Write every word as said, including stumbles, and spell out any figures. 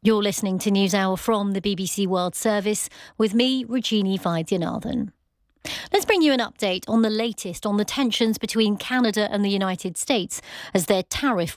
You're listening to NewsHour from the B B C World Service with me, Rajini Vaidyanathan. Let's bring you an update on the latest on the tensions between Canada and the United States as their tariff